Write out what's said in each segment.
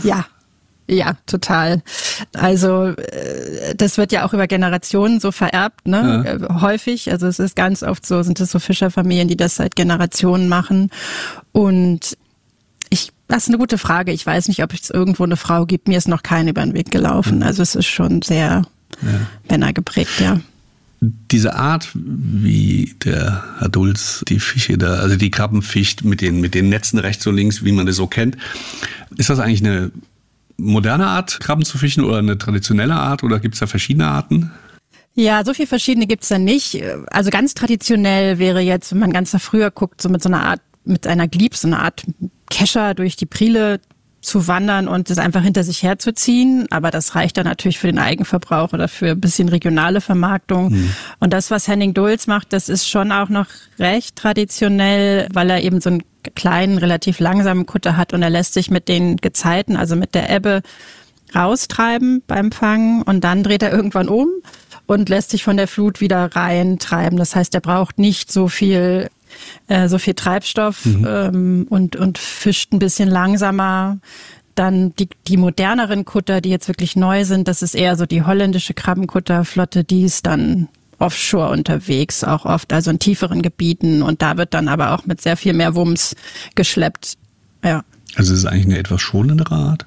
Ja. Ja, total. Also das wird ja auch über Generationen so vererbt, ne? Ja. Häufig. Also es ist ganz oft so, sind es so Fischerfamilien, die das seit Generationen machen. Und das ist eine gute Frage. Ich weiß nicht, ob es irgendwo eine Frau gibt. Mir ist noch keine über den Weg gelaufen. Also es ist schon sehr männergeprägt, ja. Diese Art, wie der Herr Dulz die Fische da, also die Krabben fischt mit den Netzen rechts und links, wie man das so kennt, ist das eigentlich eine moderne Art, Krabben zu fischen oder eine traditionelle Art oder gibt es da verschiedene Arten? Ja, so viel verschiedene gibt's da nicht. Also ganz traditionell wäre jetzt, wenn man ganz nach früher guckt, so mit so einer Art, mit einer Glieb, so eine Art Kescher durch die Priele zu wandern und das einfach hinter sich herzuziehen. Aber das reicht dann natürlich für den Eigenverbrauch oder für ein bisschen regionale Vermarktung. Und das, was Henning Dulz macht, das ist schon auch noch recht traditionell, weil er eben so einen kleinen, relativ langsamen Kutter hat und er lässt sich mit den Gezeiten, also mit der Ebbe, raustreiben beim Fangen und dann dreht er irgendwann um und lässt sich von der Flut wieder reintreiben. Das heißt, er braucht nicht so viel Treibstoff und fischt ein bisschen langsamer. Dann die moderneren Kutter, die jetzt wirklich neu sind, das ist eher so die holländische Krabbenkutterflotte, die ist dann offshore unterwegs, auch oft, also in tieferen Gebieten. Und da wird dann aber auch mit sehr viel mehr Wumms geschleppt. Ja. Also es ist eigentlich eine etwas schonendere Art?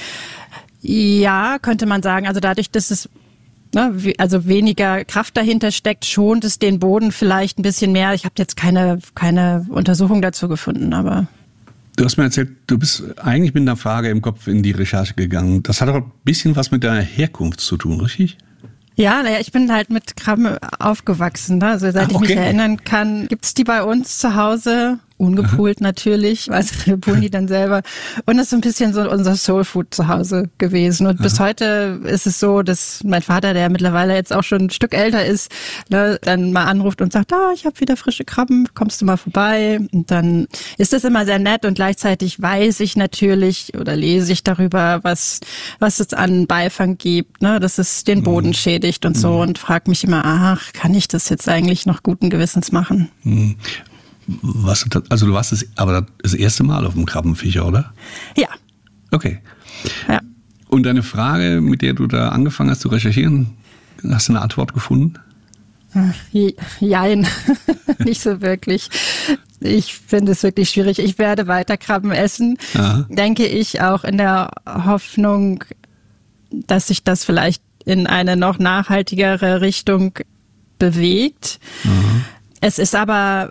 Ja, könnte man sagen. Also dadurch, dass es also weniger Kraft dahinter steckt, schont es den Boden vielleicht ein bisschen mehr. Ich habe jetzt keine Untersuchung dazu gefunden, aber... Du hast mir erzählt, du bist eigentlich mit einer Frage im Kopf in die Recherche gegangen. Das hat auch ein bisschen was mit deiner Herkunft zu tun, richtig? Ja, ich bin halt mit Krabben aufgewachsen. Ne? Also seit ich mich erinnern kann, gibt's die bei uns zu Hause. Ungepoolt natürlich, wir poolen die dann selber. Und das ist so ein bisschen so unser Soulfood zu Hause gewesen. Und bis heute ist es so, dass mein Vater, der mittlerweile jetzt auch schon ein Stück älter ist, dann mal anruft und sagt, ich habe wieder frische Krabben, kommst du mal vorbei? Und dann ist das immer sehr nett und gleichzeitig weiß ich natürlich oder lese ich darüber, was es an Beifang gibt, ne? Dass es den Boden schädigt und so und frage mich immer, kann ich das jetzt eigentlich noch guten Gewissens machen? Also du warst das erste Mal auf dem Krabbenfischer, oder? Ja. Okay. Ja. Und deine Frage, mit der du da angefangen hast zu recherchieren, hast du eine Antwort gefunden? Jein, nicht so wirklich. Ich finde es wirklich schwierig. Ich werde weiter Krabben essen, denke ich, auch in der Hoffnung, dass sich das vielleicht in eine noch nachhaltigere Richtung bewegt. Es ist aber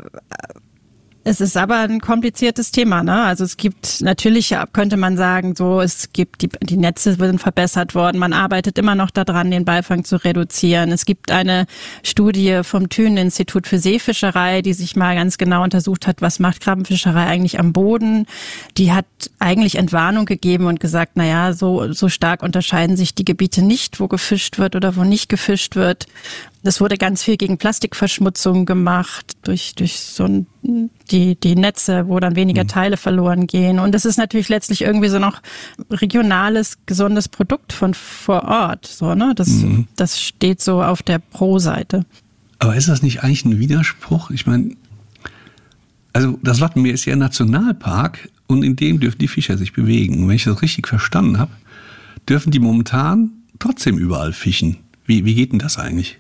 ein kompliziertes Thema, ne? Also es gibt natürlich, könnte man sagen, so, es gibt die Netze sind verbessert worden. Man arbeitet immer noch daran, den Beifang zu reduzieren. Es gibt eine Studie vom Thünen-Institut für Seefischerei, die sich mal ganz genau untersucht hat, was macht Krabbenfischerei eigentlich am Boden. Die hat eigentlich Entwarnung gegeben und gesagt, so stark unterscheiden sich die Gebiete nicht, wo gefischt wird oder wo nicht gefischt wird. Es wurde ganz viel gegen Plastikverschmutzung gemacht durch so die Netze, wo dann weniger Teile verloren gehen. Und das ist natürlich letztlich irgendwie so noch regionales, gesundes Produkt von vor Ort. So, ne? Das steht so auf der Pro-Seite. Aber ist das nicht eigentlich ein Widerspruch? Ich meine, also das Wattenmeer ist ja ein Nationalpark und in dem dürfen die Fischer sich bewegen. Und wenn ich das richtig verstanden habe, dürfen die momentan trotzdem überall fischen. Wie geht denn das eigentlich?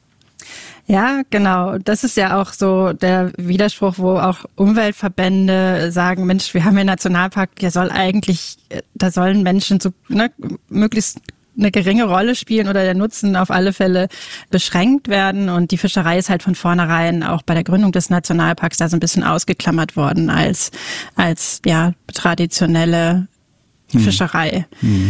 Ja, genau. Das ist ja auch so der Widerspruch, wo auch Umweltverbände sagen, Mensch, wir haben hier einen Nationalpark, da sollen Menschen so möglichst eine geringe Rolle spielen oder der Nutzen auf alle Fälle beschränkt werden. Und die Fischerei ist halt von vornherein auch bei der Gründung des Nationalparks da so ein bisschen ausgeklammert worden als traditionelle Fischerei.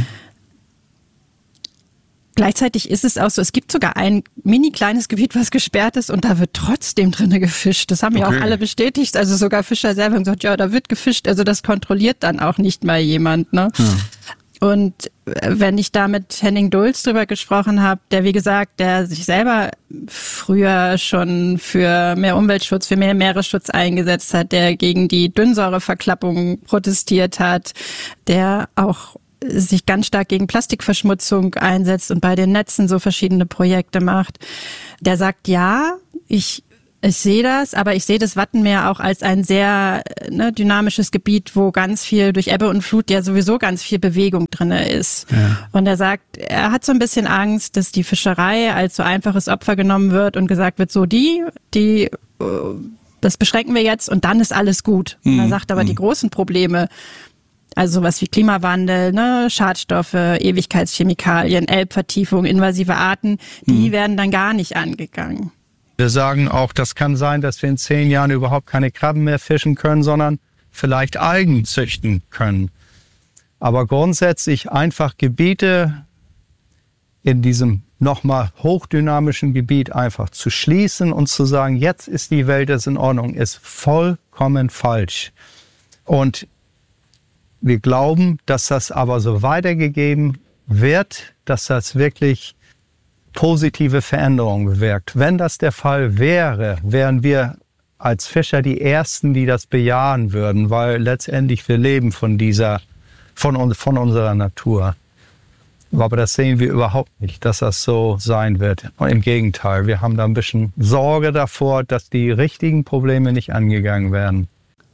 Gleichzeitig ist es auch so, es gibt sogar ein mini kleines Gebiet, was gesperrt ist und da wird trotzdem drinne gefischt. Das haben ja auch alle bestätigt. Also sogar Fischer selber haben gesagt, ja, da wird gefischt. Also das kontrolliert dann auch nicht mal jemand, ne? Ja. Und wenn ich da mit Henning Dulz drüber gesprochen habe, der wie gesagt, der sich selber früher schon für mehr Umweltschutz, für mehr Meeresschutz eingesetzt hat, der gegen die Dünnsäureverklappung protestiert hat, der auch sich ganz stark gegen Plastikverschmutzung einsetzt und bei den Netzen so verschiedene Projekte macht. Der sagt, ja, ich Ich sehe das, aber ich sehe das Wattenmeer auch als ein sehr dynamisches Gebiet, wo ganz viel durch Ebbe und Flut ja sowieso ganz viel Bewegung drin ist. Ja. Und er sagt, er hat so ein bisschen Angst, dass die Fischerei als so einfaches Opfer genommen wird und gesagt wird, so das beschränken wir jetzt und dann ist alles gut. Und er sagt aber, die großen Probleme, also sowas wie Klimawandel, Schadstoffe, Ewigkeitschemikalien, Elbvertiefung, invasive Arten, die werden dann gar nicht angegangen. Wir sagen auch, das kann sein, dass wir in 10 Jahren überhaupt keine Krabben mehr fischen können, sondern vielleicht Algen züchten können. Aber grundsätzlich einfach Gebiete in diesem nochmal hochdynamischen Gebiet einfach zu schließen und zu sagen, jetzt ist die Welt in Ordnung, ist vollkommen falsch. Und wir glauben, dass das aber so weitergegeben wird, dass das wirklich positive Veränderungen bewirkt. Wenn das der Fall wäre, wären wir als Fischer die Ersten, die das bejahen würden, weil letztendlich wir leben von unserer Natur. Aber das sehen wir überhaupt nicht, dass das so sein wird. Und im Gegenteil, wir haben da ein bisschen Sorge davor, dass die richtigen Probleme nicht angegangen werden.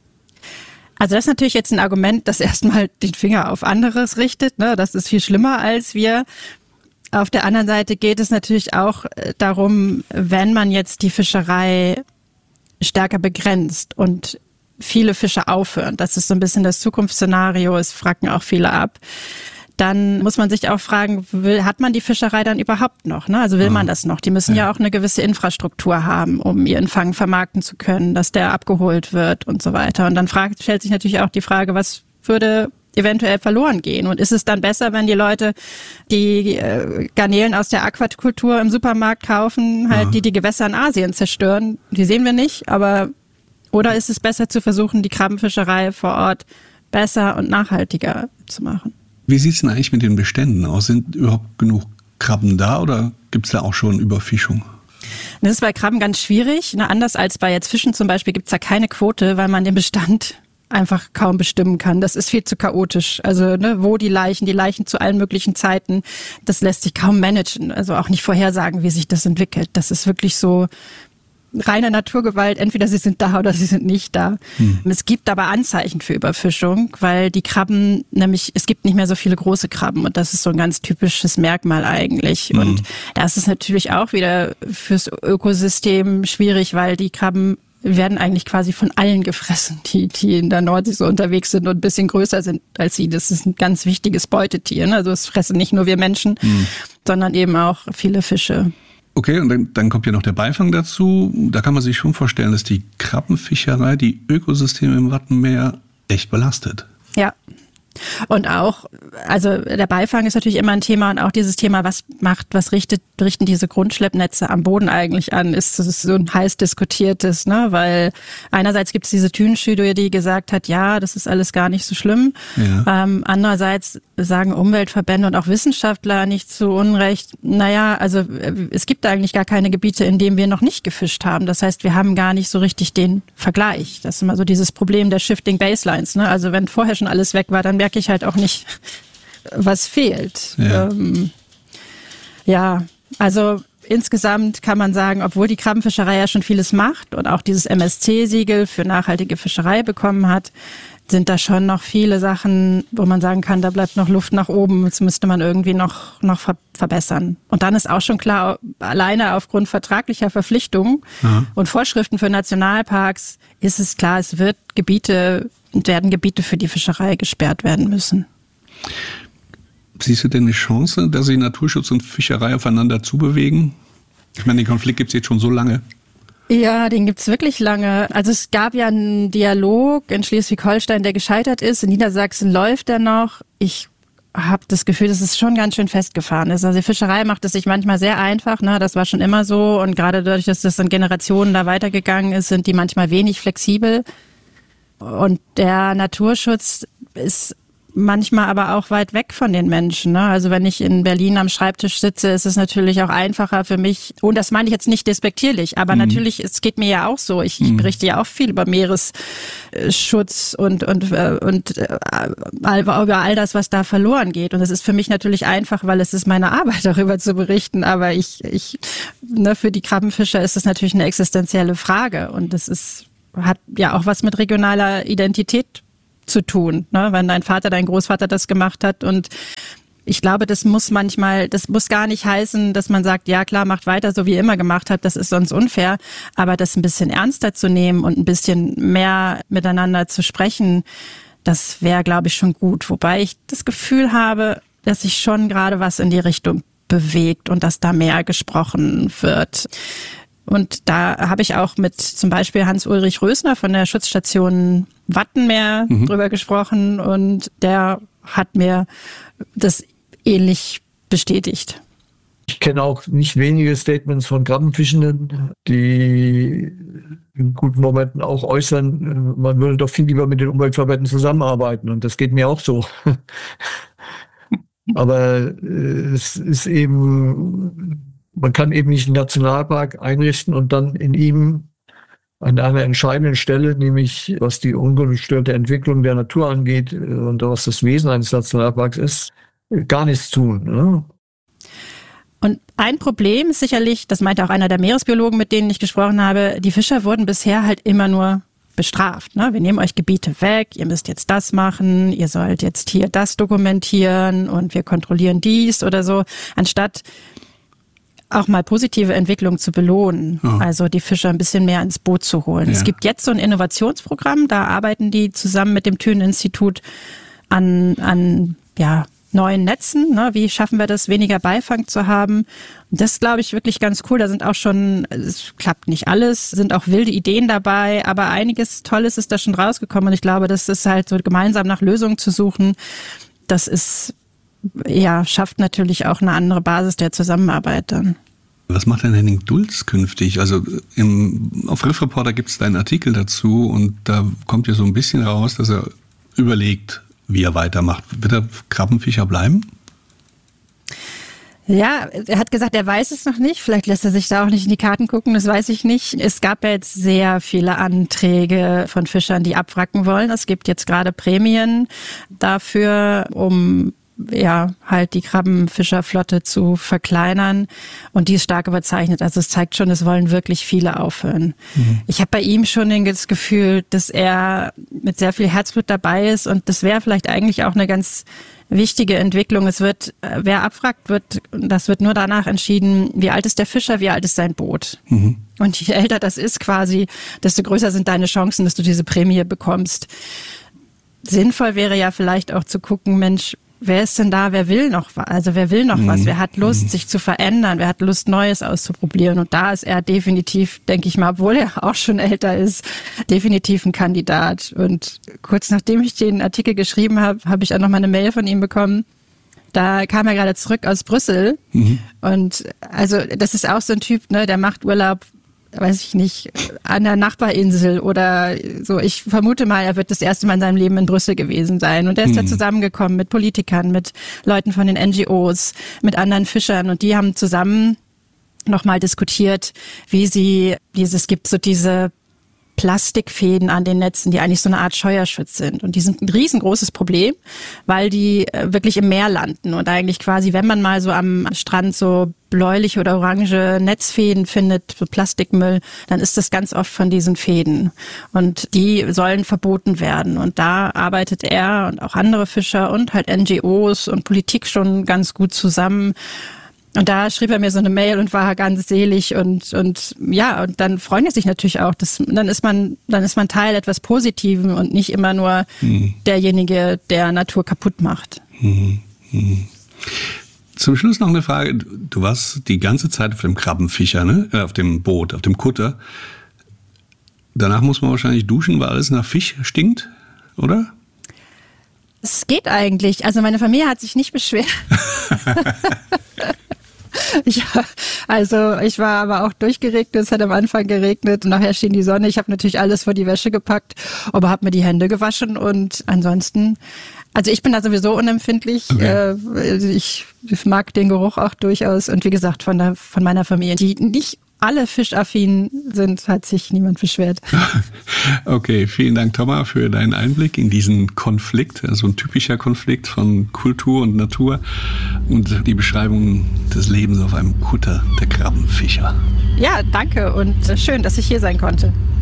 Also das ist natürlich jetzt ein Argument, das erstmal den Finger auf anderes richtet. Das ist viel schlimmer als wir. Auf der anderen Seite geht es natürlich auch darum, wenn man jetzt die Fischerei stärker begrenzt und viele Fische aufhören, das ist so ein bisschen das Zukunftsszenario, es fragen auch viele ab, dann muss man sich auch fragen, hat man die Fischerei dann überhaupt noch? Also will man das noch? Die müssen ja auch eine gewisse Infrastruktur haben, um ihren Fang vermarkten zu können, dass der abgeholt wird und so weiter. Und dann stellt sich natürlich auch die Frage, was würde eventuell verloren gehen. Und ist es dann besser, wenn die Leute die Garnelen aus der Aquakultur im Supermarkt kaufen, die Gewässer in Asien zerstören? Die sehen wir nicht, oder ist es besser zu versuchen, die Krabbenfischerei vor Ort besser und nachhaltiger zu machen? Wie sieht es denn eigentlich mit den Beständen aus? Sind überhaupt genug Krabben da oder gibt es da auch schon Überfischung? Das ist bei Krabben ganz schwierig. Anders als bei jetzt Fischen zum Beispiel gibt es da keine Quote, weil man den Bestand einfach kaum bestimmen kann. Das ist viel zu chaotisch. Also wo die Leichen zu allen möglichen Zeiten, das lässt sich kaum managen. Also auch nicht vorhersagen, wie sich das entwickelt. Das ist wirklich so reine Naturgewalt. Entweder sie sind da oder sie sind nicht da. Es gibt aber Anzeichen für Überfischung, weil die Krabben, nämlich es gibt nicht mehr so viele große Krabben und das ist so ein ganz typisches Merkmal eigentlich. Und das ist natürlich auch wieder fürs Ökosystem schwierig, weil die Krabben werden eigentlich quasi von allen gefressen, die in der Nordsee so unterwegs sind und ein bisschen größer sind als sie. Das ist ein ganz wichtiges Beutetier. Also es fressen nicht nur wir Menschen, sondern eben auch viele Fische. Okay, und dann kommt ja noch der Beifang dazu. Da kann man sich schon vorstellen, dass die Krabbenfischerei die Ökosysteme im Wattenmeer echt belastet. Ja. Und auch, also der Beifang ist natürlich immer ein Thema und auch dieses Thema, was richten diese Grundschleppnetze am Boden eigentlich an, ist so ein heiß diskutiertes, weil einerseits gibt es diese Thün-Studie, die gesagt hat, ja, das ist alles gar nicht so schlimm. Ja. Andererseits sagen Umweltverbände und auch Wissenschaftler nicht zu Unrecht, also es gibt eigentlich gar keine Gebiete, in denen wir noch nicht gefischt haben. Das heißt, wir haben gar nicht so richtig den Vergleich. Das ist immer so dieses Problem der Shifting Baselines. Also wenn vorher schon alles weg war, dann merke ich halt auch nicht, was fehlt. Ja, Also insgesamt kann man sagen, obwohl die Krabbenfischerei ja schon vieles macht und auch dieses MSC-Siegel für nachhaltige Fischerei bekommen hat, sind da schon noch viele Sachen, wo man sagen kann, da bleibt noch Luft nach oben, das müsste man irgendwie noch verbessern. Und dann ist auch schon klar, alleine aufgrund vertraglicher Verpflichtungen und Vorschriften für Nationalparks ist es klar, werden Gebiete für die Fischerei gesperrt werden müssen. Siehst du denn eine Chance, dass sich Naturschutz und Fischerei aufeinander zubewegen? Ich meine, den Konflikt gibt es jetzt schon so lange. Ja, den gibt's wirklich lange. Also es gab ja einen Dialog in Schleswig-Holstein, der gescheitert ist. In Niedersachsen läuft er noch. Ich habe das Gefühl, dass es schon ganz schön festgefahren ist. Also die Fischerei macht es sich manchmal sehr einfach. Das war schon immer so. Und gerade dadurch, dass das in Generationen da weitergegangen ist, sind die manchmal wenig flexibel. Und der Naturschutz ist manchmal aber auch weit weg von den Menschen. Ne? Also wenn ich in Berlin am Schreibtisch sitze, ist es natürlich auch einfacher für mich, und das meine ich jetzt nicht despektierlich, aber natürlich, es geht mir ja auch so, ich berichte ja auch viel über Meeresschutz und über all das, was da verloren geht. Und es ist für mich natürlich einfach, weil es ist meine Arbeit, darüber zu berichten, aber für die Krabbenfischer ist es natürlich eine existenzielle Frage, und hat ja auch was mit regionaler Identität zu tun, ne? Wenn dein Vater, dein Großvater das gemacht hat. Und ich glaube, das muss gar nicht heißen, dass man sagt, ja klar, macht weiter, so wie ihr immer gemacht habt, das ist sonst unfair. Aber das ein bisschen ernster zu nehmen und ein bisschen mehr miteinander zu sprechen, das wäre, glaube ich, schon gut. Wobei ich das Gefühl habe, dass sich schon gerade was in die Richtung bewegt und dass da mehr gesprochen wird. Und da habe ich auch mit zum Beispiel Hans-Ulrich Rösner von der Schutzstation Wattenmeer drüber gesprochen, und der hat mir das ähnlich bestätigt. Ich kenne auch nicht wenige Statements von Krabbenfischenden, die in guten Momenten auch äußern, man würde doch viel lieber mit den Umweltverbänden zusammenarbeiten, und das geht mir auch so. Aber es ist eben, man kann eben nicht einen Nationalpark einrichten und dann in ihm an einer entscheidenden Stelle, nämlich was die ungestörte Entwicklung der Natur angeht und was das Wesen eines Nationalparks ist, gar nichts tun. Ne? Und ein Problem ist sicherlich, das meinte auch einer der Meeresbiologen, mit denen ich gesprochen habe, die Fischer wurden bisher halt immer nur bestraft. Ne? Wir nehmen euch Gebiete weg, ihr müsst jetzt das machen, ihr sollt jetzt hier das dokumentieren und wir kontrollieren dies oder so, anstatt auch mal positive Entwicklung zu belohnen, also die Fischer ein bisschen mehr ins Boot zu holen. Ja. Es gibt jetzt so ein Innovationsprogramm, da arbeiten die zusammen mit dem Thünen-Institut an neuen Netzen. Ne? Wie schaffen wir das, weniger Beifang zu haben? Und das glaube ich wirklich ganz cool. Da sind auch schon, es klappt nicht alles, sind auch wilde Ideen dabei, aber einiges Tolles ist da schon rausgekommen, und ich glaube, das ist halt so, gemeinsam nach Lösungen zu suchen, das ist schafft natürlich auch eine andere Basis der Zusammenarbeit dann. Was macht denn Henning Dulz künftig? Also auf Riff Reporter gibt es da einen Artikel dazu, und da kommt ja so ein bisschen raus, dass er überlegt, wie er weitermacht. Wird er Krabbenfischer bleiben? Ja, er hat gesagt, er weiß es noch nicht. Vielleicht lässt er sich da auch nicht in die Karten gucken, das weiß ich nicht. Es gab ja jetzt sehr viele Anträge von Fischern, die abwracken wollen. Es gibt jetzt gerade Prämien dafür, um halt die Krabbenfischerflotte zu verkleinern, und die ist stark überzeichnet. Also es zeigt schon, es wollen wirklich viele aufhören. Ich habe bei ihm schon das Gefühl, dass er mit sehr viel Herzblut dabei ist, und das wäre vielleicht eigentlich auch eine ganz wichtige Entwicklung. Es wird, wer abwrackt, das wird nur danach entschieden, wie alt ist der Fischer, wie alt ist sein Boot. Und je älter das ist quasi, desto größer sind deine Chancen, dass du diese Prämie bekommst. Sinnvoll wäre ja vielleicht auch zu gucken, Mensch, wer ist denn da? Wer will noch was? Also wer will noch was? Wer hat Lust, sich zu verändern? Wer hat Lust, Neues auszuprobieren? Und da ist er definitiv, denke ich mal, obwohl er auch schon älter ist, definitiv ein Kandidat. Und kurz nachdem ich den Artikel geschrieben habe, habe ich auch noch mal eine Mail von ihm bekommen. Da kam er gerade zurück aus Brüssel. Und also das ist auch so ein Typ, ne, der macht Urlaub, weiß ich nicht, an der Nachbarinsel oder so. Ich vermute mal, er wird das erste Mal in seinem Leben in Brüssel gewesen sein. Und er ist da zusammengekommen mit Politikern, mit Leuten von den NGOs, mit anderen Fischern. Und die haben zusammen nochmal diskutiert, es gibt so diese Plastikfäden an den Netzen, die eigentlich so eine Art Scheuerschutz sind. Und die sind ein riesengroßes Problem, weil die wirklich im Meer landen und eigentlich quasi, wenn man mal so am Strand so bläuliche oder orange Netzfäden findet, so Plastikmüll, dann ist das ganz oft von diesen Fäden. Und die sollen verboten werden. Und da arbeitet er und auch andere Fischer und halt NGOs und Politik schon ganz gut zusammen. Und da schrieb er mir so eine Mail und war ganz selig und dann freuen er sich natürlich auch. Dann ist man Teil etwas Positiven und nicht immer nur derjenige, der Natur kaputt macht. Zum Schluss noch eine Frage. Du warst die ganze Zeit auf dem Krabbenfischer, ne? Auf dem Boot, auf dem Kutter. Danach muss man wahrscheinlich duschen, weil alles nach Fisch stinkt, oder? Es geht eigentlich. Also meine Familie hat sich nicht beschwert. Ja, also ich war aber auch durchgeregnet, es hat am Anfang geregnet und nachher schien die Sonne. Ich habe natürlich alles vor die Wäsche gepackt, aber habe mir die Hände gewaschen und ansonsten, also ich bin da sowieso unempfindlich. Okay. Ich mag den Geruch auch durchaus und wie gesagt, von meiner Familie, die nicht alle fischaffin sind, hat sich niemand beschwert. Okay, vielen Dank, Thomas, für deinen Einblick in diesen Konflikt, also ein typischer Konflikt von Kultur und Natur und die Beschreibung des Lebens auf einem Kutter der Krabbenfischer. Ja, danke und schön, dass ich hier sein konnte.